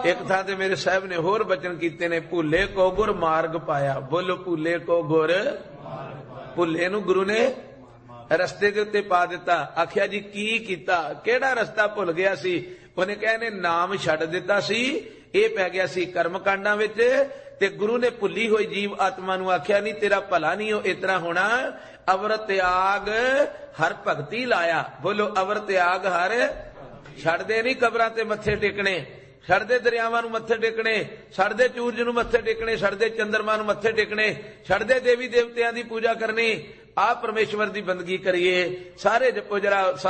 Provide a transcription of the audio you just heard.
एक थां ते मेरे साहब ने होर बचन कीते ने, भुले को गुर मार्ग पाया। बोलो भुले को गुर, भुले नूं गुरु ने रस्ते दे उत्ते पा दिता। आखिया जी की कीता, केड़ा रस्ता भुल गया सी? ਉਹਨੇ कहने नाम छड़ दिता सी, ਇਹ पै गया सी कर्म कांडां विच। ते गुरु ने भुली हुई जीव आत्मा नूं आखिया नहीं तेरा भला नहीं हो इतना होना, अवर त्याग हर भगती लाया। बोलो अवर त्याग हर, छड़दे नहीं कबरां ते मत्थे टेकने, छड़दे दरियावां नूं मत्थे टेकने, छड़दे सूरज नूं मत्थे टेकने, छड़दे चंद्रमा नूं मत्थे टेकने, छड़दे देवी देवतियां दी पूजा करनी। आप परमेश्वर दी बंदगी करिए। सारे जपो जरा।